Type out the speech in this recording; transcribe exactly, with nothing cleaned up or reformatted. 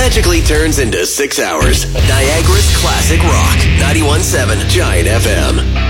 magically turns into six hours. Niagara's classic rock. ninety-one point seven Giant F M.